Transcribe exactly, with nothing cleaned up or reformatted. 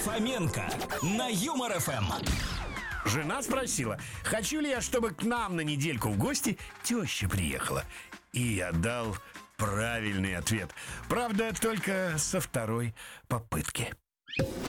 Фоменко на Юмор эф эм. Жена спросила, хочу ли я, чтобы к нам на недельку в гости теща приехала. И я дал правильный ответ. Правда, только со второй попытки.